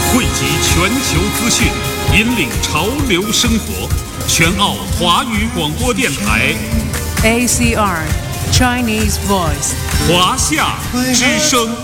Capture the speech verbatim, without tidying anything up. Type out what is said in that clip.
汇集全球资讯，引领潮流生活。全澳华语广播电台 A C R Chinese Voice 华夏之声。